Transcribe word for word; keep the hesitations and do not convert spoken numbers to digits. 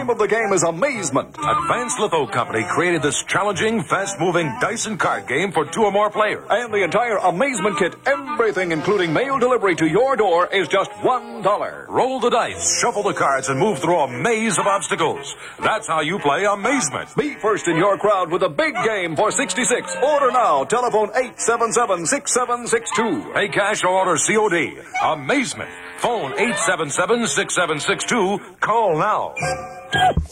name of the game is Amazement. Advanced Litho Company created this challenging, fast-moving dice and card game for two or more players. And the entire Amazement kit, everything including mail delivery to your door, is just one dollar. Roll the dice, shuffle the cards, and move through a maze of obstacles. That's how you play Amazement. Be first in your crowd with a big game for sixty-six. Order now. Telephone eight seven seven, six seven six two. Pay cash or order C O D. Amazement. Phone eight seven seven, six seven six two. Call now.